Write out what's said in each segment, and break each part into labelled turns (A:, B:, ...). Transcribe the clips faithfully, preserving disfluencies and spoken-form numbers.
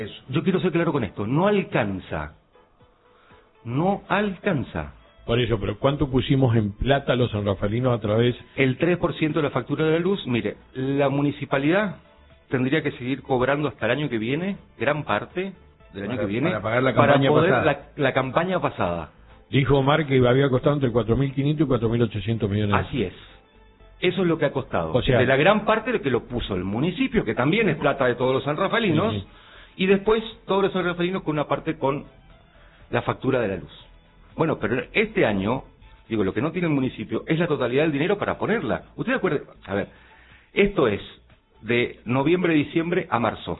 A: Yo quiero ser claro con esto, no alcanza, no alcanza.
B: Por eso, pero ¿cuánto pusimos en plata los sanrafalinos a través?
A: El tres por ciento de la factura de la luz. Mire, la municipalidad tendría que seguir cobrando hasta el año que viene, gran parte del año
C: para,
A: que viene,
C: para pagar la campaña
A: para poder
C: pasada.
A: La, la campaña pasada.
B: Dijo Omar que había costado entre cuatro mil quinientos y cuatro mil ochocientos millones.
A: Así es. Eso es lo que ha costado.
B: O sea,
A: de la gran parte de que lo puso el municipio, que también es plata de todos los sanrafalinos,
B: sí, sí.
A: Y después todos los sanrafalinos con una parte con la factura de la luz. Bueno, pero este año, digo, lo que no tiene el municipio es la totalidad del dinero para ponerla. ¿Usted acuerda? A ver, esto es de noviembre, diciembre a marzo.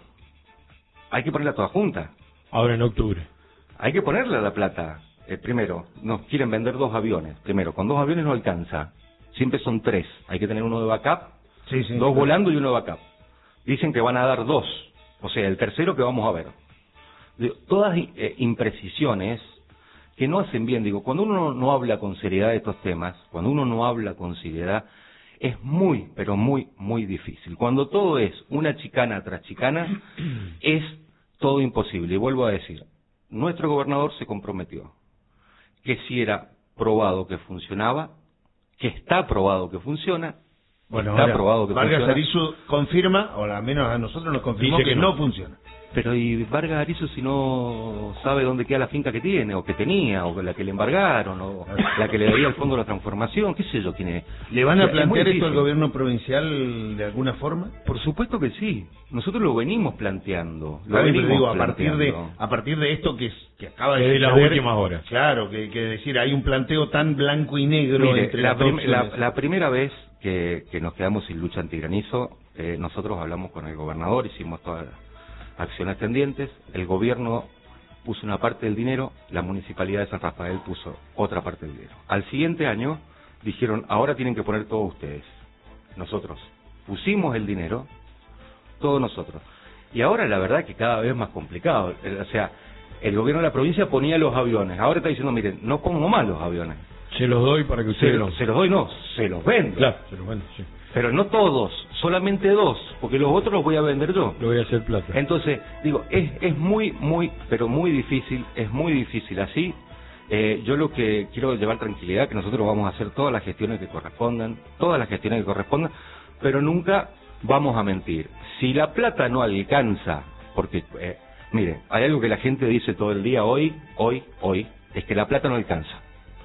A: Hay que ponerla toda junta.
B: Ahora en octubre.
A: Hay que ponerla la plata. Eh, primero, nos quieren vender dos aviones. Primero, con dos aviones no alcanza. Siempre son tres. Hay que tener uno de backup,
C: Sí, sí,
A: dos
C: claro.
A: volando y uno de backup. Dicen que van a dar dos. O sea, el tercero que vamos a ver. Digo, todas eh, imprecisiones que no hacen bien. Digo, cuando uno no habla con seriedad de estos temas, cuando uno no habla con seriedad, es muy, pero muy, muy difícil. Cuando todo es una chicana tras chicana, es todo imposible. Y vuelvo a decir, nuestro gobernador se comprometió que si era probado que funcionaba, que está probado que funciona,
C: Bueno,
A: está
C: ahora,
A: probado que
C: Vargas
A: funciona.
C: Arizu confirma, o al menos a nosotros nos confirmó
B: Dice
C: que,
B: que
C: no.
B: no.
C: funciona.
A: Pero ¿y Vargas Arizu si no sabe dónde queda la finca que tiene, o que tenía, o la que le embargaron, o la que le daría el fondo de la transformación? ¿Qué sé yo quién es?
C: ¿Le van
A: O
C: a
A: sea, es muy
C: plantear esto al
A: difícil.
C: gobierno provincial de alguna forma?
A: Por supuesto que sí. Nosotros lo venimos planteando. Lo
C: Está bien, pero
A: venimos
C: digo, a partir de
A: planteando.
C: a partir de esto que, es- que acaba de
B: Desde las
C: suceder,
B: últimas horas.
C: Claro, que, que decir, hay un planteo tan blanco y negro
A: Mire,
C: entre
A: la,
C: las dos
A: prim- la,
C: opciones.
A: la primera vez que, que nos quedamos sin lucha antigranizo, eh, nosotros hablamos con el gobernador, hicimos todas las acciones tendientes, el gobierno puso una parte del dinero, la municipalidad de San Rafael puso otra parte del dinero. Al siguiente año dijeron, ahora tienen que poner todos ustedes. Nosotros pusimos el dinero, todos nosotros. Y ahora la verdad que cada vez es más complicado. Eh, O sea, el gobierno de la provincia ponía los aviones, ahora está diciendo, miren, no pongo más los aviones.
B: Se los doy para que
A: Se,
B: ustedes
A: lo-
B: los...
A: se los doy, no, se los vendo.
B: Claro, se los venden, sí.
A: Pero no todos, solamente dos, porque los otros los voy a vender yo.
B: Lo voy a hacer plata.
A: Entonces, digo, es, es muy, muy, pero muy difícil, es muy difícil así. Eh, yo lo que quiero llevar tranquilidad, que nosotros vamos a hacer todas las gestiones que correspondan, todas las gestiones que correspondan, pero nunca vamos a mentir. Si la plata no alcanza, porque, eh, mire, hay algo que la gente dice todo el día, hoy, hoy, hoy, es que la plata no alcanza.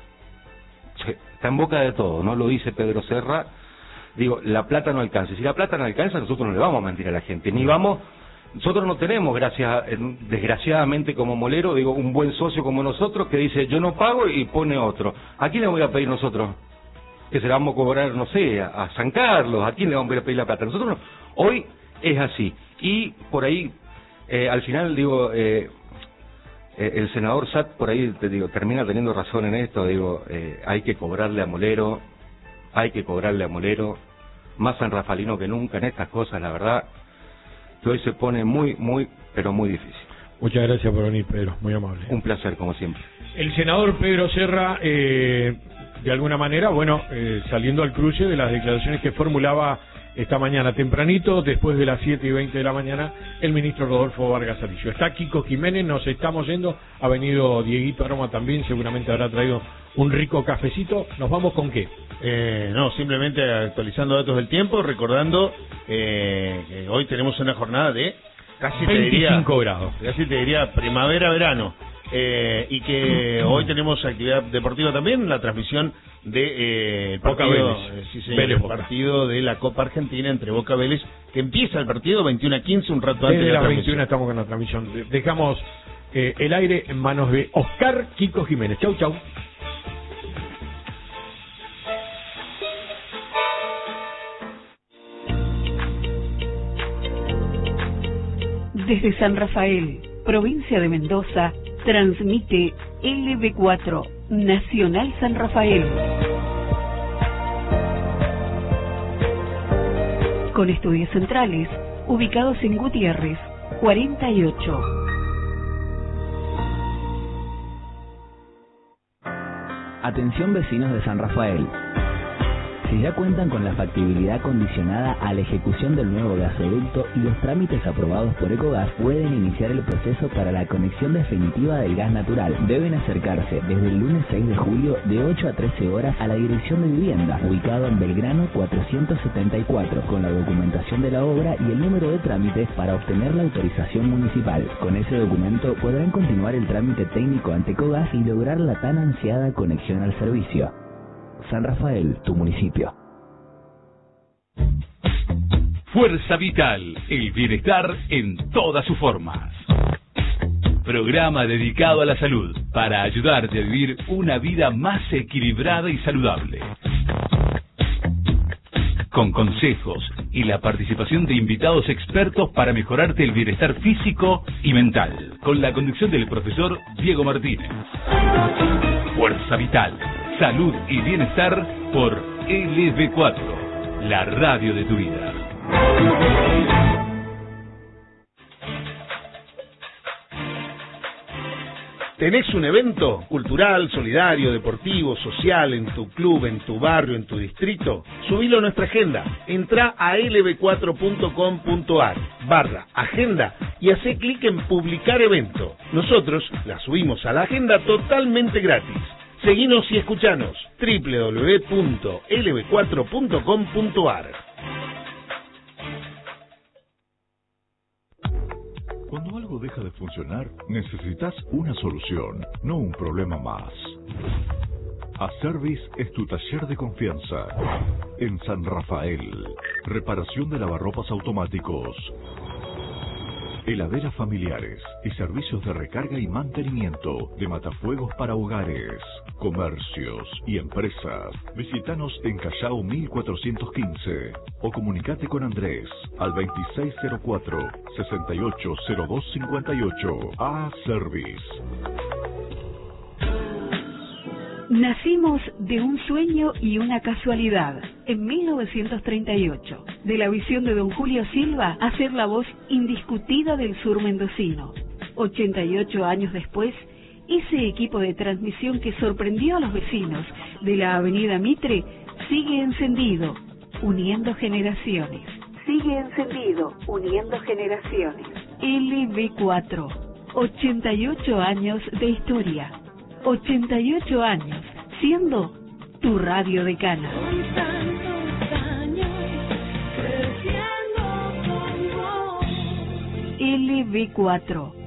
A: Está en boca de todo, ¿no? Lo dice Pedro Serra. Digo, la plata no alcanza. Si la plata no alcanza, nosotros no le vamos a mentir a la gente. Ni vamos... Nosotros no tenemos, gracias, desgraciadamente como Molero, digo, un buen socio como nosotros que dice, yo no pago y pone otro. ¿A quién le voy a pedir nosotros? Que se la vamos a cobrar, no sé, a, a San Carlos. ¿A quién le vamos a pedir la plata? Nosotros no. Hoy es así. Y por ahí, eh, al final, digo... Eh, Eh, el senador Satt por ahí te digo termina teniendo razón en esto, digo, eh, hay que cobrarle a Molero, hay que cobrarle a Molero, más sanrafalino que nunca en estas cosas, la verdad, que hoy se pone muy, muy, pero muy difícil.
B: Muchas gracias por venir, Pedro, muy amable.
A: Un placer, como siempre.
B: El senador Pedro Serra, eh, de alguna manera, bueno, eh, saliendo al cruce de las declaraciones que formulaba esta mañana tempranito, después de las siete y veinte de la mañana, el ministro Rodolfo Vargas Arizu. Está Kiko Jiménez, nos estamos yendo, ha venido Dieguito Aroma también, seguramente habrá traído un rico cafecito. ¿Nos vamos con qué?
C: Eh, no, simplemente actualizando datos del tiempo, recordando eh, que hoy tenemos una jornada de casi te diría,
B: veinticinco grados.
C: casi te diría primavera-verano. Eh, y que hoy tenemos actividad deportiva también, la transmisión de eh, el
B: Boca
C: partido,
B: Vélez.
C: eh, sí, señor,
B: Vélez
C: el
B: Boca.
C: partido de la Copa Argentina entre Boca Vélez, que empieza el partido veintiuno a quince, un rato antes
B: Desde
C: de la
B: las veintiuna
C: transmisión.
B: estamos con la transmisión. De- Dejamos eh, el aire en manos de Oscar Kiko Jiménez. Chau, chau.
D: Desde San Rafael, provincia de Mendoza, transmite L B cuatro, Nacional San Rafael. Con estudios centrales, ubicados en Gutiérrez, cuarenta y ocho.
E: Atención vecinos de San Rafael. Si ya cuentan con la factibilidad condicionada a la ejecución del nuevo gasoducto y los trámites aprobados por Ecogas, pueden iniciar el proceso para la conexión definitiva del gas natural. Deben acercarse desde el lunes seis de julio de ocho a trece horas a la Dirección de Vivienda, ubicado en Belgrano cuatrocientos setenta y cuatro, con la documentación de la obra y el número de trámites para obtener la autorización municipal. Con ese documento podrán continuar el trámite técnico ante Ecogas y lograr la tan ansiada conexión al servicio. San Rafael, tu municipio.
F: Fuerza Vital, el bienestar en todas sus formas. Programa dedicado a la salud para ayudarte a vivir una vida más equilibrada y saludable. Con consejos y la participación de invitados expertos para mejorarte el bienestar físico y mental. Con la conducción del profesor Diego Martínez. Fuerza Vital, salud y bienestar por L B cuatro, la radio de tu vida.
C: ¿Tenés un evento cultural, solidario, deportivo, social en tu club, en tu barrio, en tu distrito? Subilo a nuestra agenda. Entrá a l b cuatro punto com punto a r barra agenda y hacé clic en publicar evento. Nosotros la subimos a la agenda totalmente gratis. Seguinos y escuchanos w w w punto l b cuatro punto com punto a r.
G: Cuando algo deja de funcionar, necesitas una solución, no un problema más. Aservice es tu taller de confianza. En San Rafael, reparación de lavarropas automáticos, heladeras familiares y servicios de recarga y mantenimiento de matafuegos para hogares, comercios y empresas. Visítanos en Callao mil cuatrocientos quince o comunicate con Andrés al veintiséis cero cuatro, sesenta y ocho cero dos cincuenta y ocho. A Service.
D: Nacimos de un sueño y una casualidad en mil novecientos treinta y ocho, de la visión de don Julio Silva a ser la voz indiscutida del sur mendocino. ochenta y ocho años después, ese equipo de transmisión que sorprendió a los vecinos de la avenida Mitre sigue encendido, uniendo generaciones. Sigue encendido, uniendo generaciones. L B cuatro, ochenta y ocho años de historia. ochenta y ocho años, siendo tu radio decana. L B cuatro.